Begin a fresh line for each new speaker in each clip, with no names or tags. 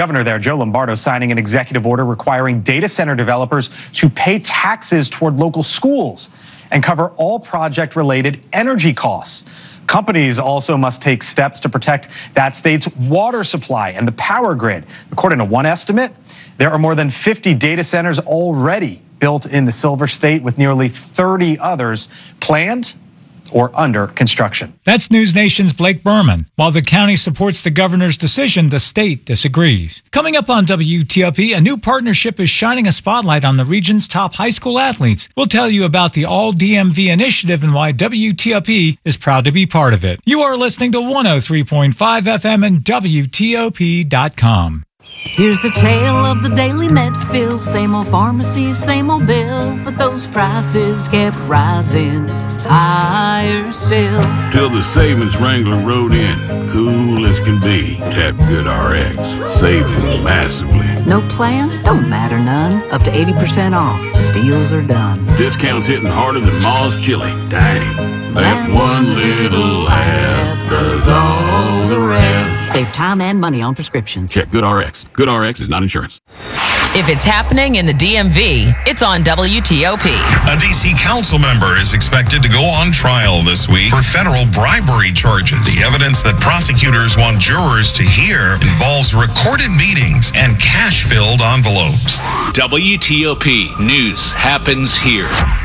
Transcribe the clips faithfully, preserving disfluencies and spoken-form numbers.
governor there, Joe Lombardo, signing an executive order requiring data center developers to pay taxes toward local schools and cover all project-related energy costs. Companies also must take steps to protect that state's water supply and the power grid. According to one estimate, there are more than fifty data centers already built in the Silver State, with nearly thirty others planned or under construction.
That's News Nation's Blake Berman. While the county supports the governor's decision, the state disagrees. Coming up on W T O P, a new partnership is shining a spotlight on the region's top high school athletes. We'll tell you about the All D M V initiative and why W T O P is proud to be part of it. You are listening to one oh three point five F M and W T O P dot com.
Here's the tale of the daily Medfield. Same old pharmacy, same old bill, but those prices kept rising higher still.
Till the savings wrangler rode in, cool as can be. Tap GoodRx, saving massively.
No plan? Don't matter none. Up to eighty percent off. The deals are done.
Discounts hitting harder than Ma's chili. Dang, that one little app does all the rest.
Save time and money on prescriptions.
Check GoodRx. GoodRx is not insurance.
If it's happening in the D M V, it's on W T O P.
A D C council member is expected to go on trial this week for federal bribery charges. The evidence that prosecutors want jurors to hear involves recorded meetings and cash-filled envelopes.
W T O P News happens here.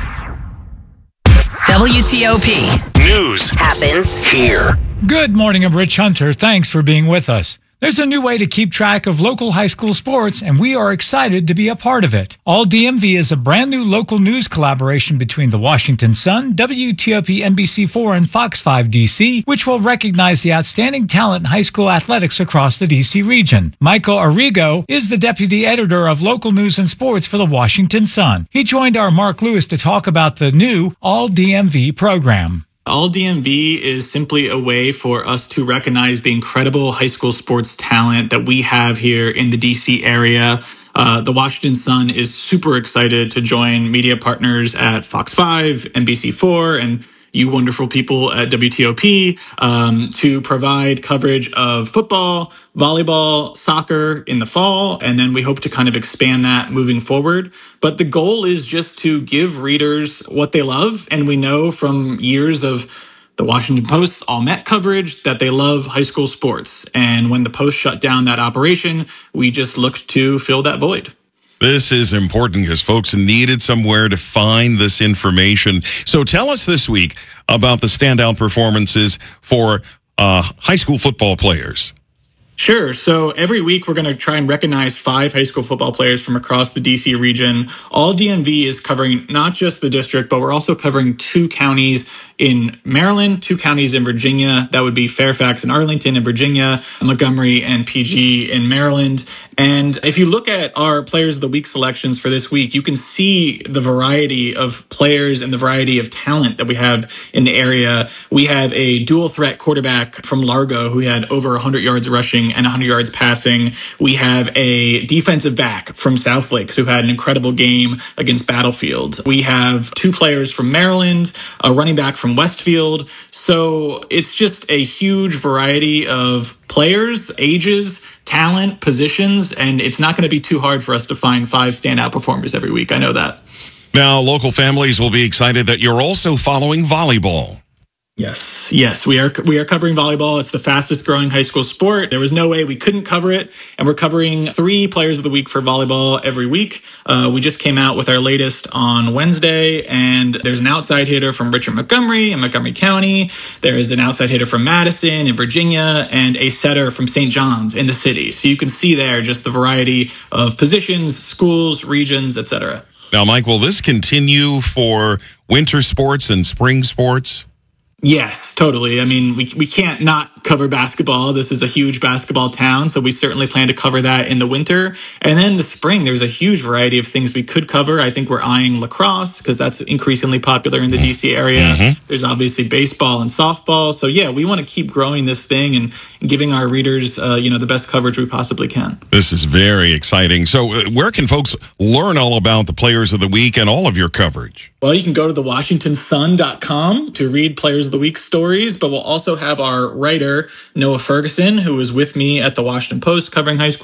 W T O P
News
happens
here.
Good morning, I'm Rich Hunter. Thanks for being with us. There's a new way to keep track of local high school sports, and we are excited to be a part of it. All D M V is a brand new local news collaboration between the Washington Sun, W T O P N B C four, and Fox five D C, which will recognize the outstanding talent in high school athletics across the D C region. Michael Arrigo is the deputy editor of local news and sports for the Washington Sun. He joined our Mark Lewis to talk about the new All D M V program.
All D M V is simply a way for us to recognize the incredible high school sports talent that we have here in the D C area. Uh, the Washington Sun is super excited to join media partners at Fox five, N B C four, and you wonderful people at W T O P um, to provide coverage of football, volleyball, soccer in the fall, and then we hope to kind of expand that moving forward. But the goal is just to give readers what they love, and we know from years of the Washington Post's All Met coverage that they love high school sports. And when the Post shut down that operation, we just looked to fill that void.
This is important because folks needed somewhere to find this information. So tell us this week about the standout performances for uh, high school football players.
Sure. So every week we're going to try and recognize five high school football players from across the D C region. All D M V is covering not just the district, but we're also covering two counties in Maryland, two counties in Virginia. That would be Fairfax and Arlington in Virginia, Montgomery and P G in Maryland. And if you look at our Players of the Week selections for this week, you can see the variety of players and the variety of talent that we have in the area. We have a dual threat quarterback from Largo who had over one hundred yards rushing and one hundred yards passing. We have a defensive back from Southlakes who had an incredible game against Battlefield. We have two players from Maryland, a running back from Westfield. So it's just a huge variety of players, ages, talent, positions, and it's not going to be too hard for us to find five standout performers every week. I know that.
Now, local families will be excited that you're also following volleyball.
Yes, yes, we are we are covering volleyball. It's the fastest growing high school sport. There was no way we couldn't cover it, and we're covering three players of the week for volleyball every week. Uh, we just came out with our latest on Wednesday, and there's an outside hitter from Richard Montgomery in Montgomery County. There is an outside hitter from Madison in Virginia, and a setter from Saint John's in the city. So you can see there just the variety of positions, schools, regions, et cetera.
Now, Mike, will this continue for winter sports and spring sports?
Yes, totally. I mean, we we can't not cover basketball. This is a huge basketball town, so we certainly plan to cover that in the winter. And then the spring, there's a huge variety of things we could cover. I think we're eyeing lacrosse because that's increasingly popular in the D C area. Mm-hmm. There's obviously baseball and softball. So yeah, we want to keep growing this thing and giving our readers, uh, you know, the best coverage we possibly can.
This is very exciting. So uh, where can folks learn all about the Players of the Week and all of your coverage?
Well, you can go to the washington sun dot com to read Players of the Week stories, but we'll also have our writer, Noah Ferguson, who was with me at the Washington Post covering high school